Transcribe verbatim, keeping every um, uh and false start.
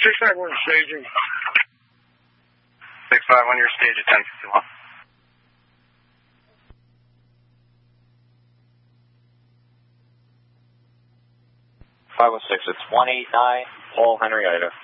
six five one staging. six five one, your stage at ten fifty-one. five one six, it's one eight nine, Paul Henry Ida.